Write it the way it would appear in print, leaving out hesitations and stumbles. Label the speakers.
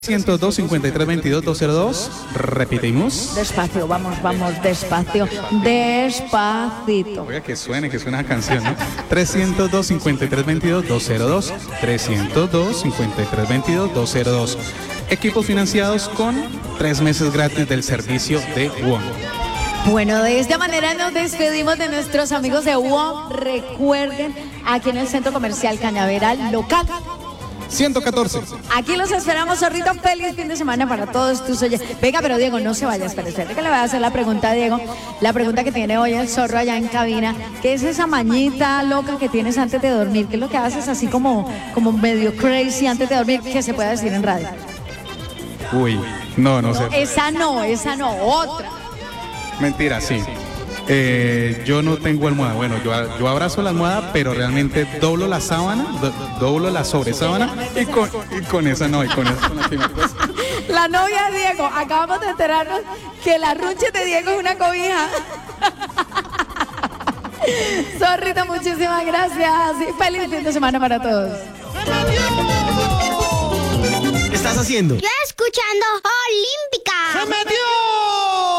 Speaker 1: 302-5322-202. Repetimos.
Speaker 2: Despacio, vamos, despacio. Despacito.
Speaker 1: Oiga, que suene esa canción, ¿no? 302-5322-202. 302-5322-202. Equipos financiados con 3 meses gratis del servicio de WOM.
Speaker 2: Bueno, de esta manera nos despedimos de nuestros amigos de WOM. Recuerden, aquí en el Centro Comercial Cañaveral Local
Speaker 1: 114.
Speaker 2: Aquí los esperamos, zorrito. Feliz fin de semana para todos tus oyentes. Venga, pero Diego, no se vaya, espere, que le voy a hacer la pregunta a Diego. La pregunta que tiene hoy el zorro allá en cabina. ¿Qué es esa mañita loca que tienes antes de dormir? ¿Qué es lo que haces así como medio crazy antes de dormir? Que se puede decir en radio.
Speaker 1: Uy, no sé.
Speaker 2: Esa no, otra.
Speaker 1: Mentira, sí. Yo no tengo almohada. Bueno, yo abrazo la almohada, pero realmente doblo la sábana, doblo la sobresábana y con esa no, y con esa con la que me acuesto.
Speaker 2: La novia de Diego, acabamos de enterarnos que la runche de Diego es una cobija. Zorrito, muchísimas gracias y feliz fin de semana para todos.
Speaker 3: ¿Qué estás haciendo?
Speaker 4: Yo escuchando Olímpica.
Speaker 3: ¡Se metió!